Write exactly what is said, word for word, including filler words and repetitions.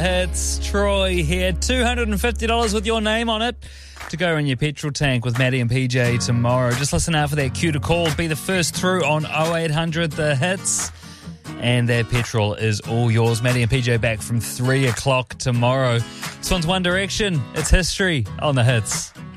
It's Troy here. two hundred fifty dollars with your name on it to go in your petrol tank with Maddie and P J tomorrow. Just listen out for that cue to call. Be the first through on oh eight hundred The Hits. And that petrol is all yours. Maddie and P J back from three o'clock tomorrow. This one's One Direction. It's history on The Hits.